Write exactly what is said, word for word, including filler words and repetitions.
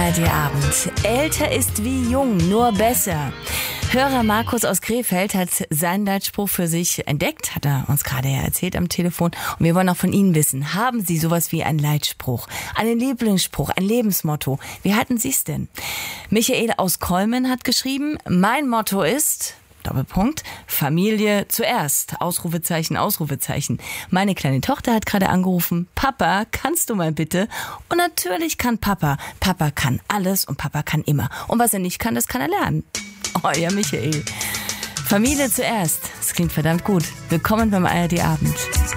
A R D-Abend. Älter ist wie jung, nur besser. Hörer Markus aus Krefeld hat seinen Leitspruch für sich entdeckt, hat er uns gerade ja erzählt am Telefon. Und wir wollen auch von Ihnen wissen, haben Sie sowas wie einen Leitspruch, einen Lieblingsspruch, ein Lebensmotto? Wie halten Sie es denn? Michael aus Kolmen hat geschrieben, mein Motto ist... Doppelpunkt, Familie zuerst, Ausrufezeichen, Ausrufezeichen. Meine kleine Tochter hat gerade angerufen, Papa, kannst du mal bitte? Und natürlich kann Papa. Papa kann alles und Papa kann immer. Und was er nicht kann, das kann er lernen. Oh ja, Michael. Familie zuerst, das klingt verdammt gut. Willkommen beim A R D-Abend.